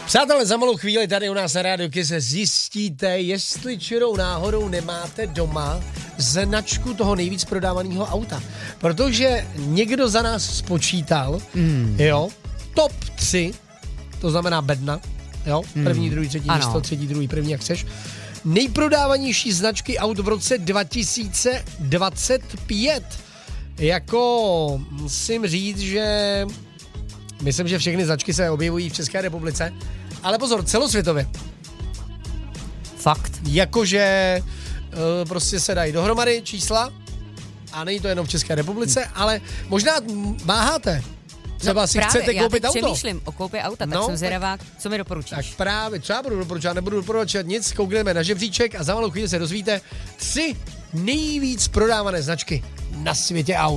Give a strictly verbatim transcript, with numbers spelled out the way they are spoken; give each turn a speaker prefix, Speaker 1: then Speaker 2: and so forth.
Speaker 1: Přátelé, za malou chvíli tady u nás na Rádiu Kiss zjistíte, jestli čirou náhodou nemáte doma značku toho nejvíc prodávaného auta. Protože někdo za nás spočítal, mm. jo, top tři, to znamená bedna, jo, první, mm. druhý, třetí místo, třetí, druhý, první, jak chceš, nejprodávanější značky aut v roce dva tisíce dvacet pět. Jako musím říct, že myslím, že všechny značky se objevují v České republice, ale pozor, celosvětově.
Speaker 2: Fakt.
Speaker 1: Jakože uh, prostě se dají dohromady čísla a není to jenom v České republice, ale možná máháte. Třeba
Speaker 2: no,
Speaker 1: si
Speaker 2: právě,
Speaker 1: chcete koupit
Speaker 2: já
Speaker 1: auto.
Speaker 2: přemýšlím o koupě auta, tak
Speaker 1: no,
Speaker 2: jsem zvědavá, co mi doporučíš.
Speaker 1: Tak právě, třeba budu doporučovat, nebudu doporučovat nic, koukneme na žebříček a za malou chvíli se dozvíte tři nejvíc prodávané značky na světě aut.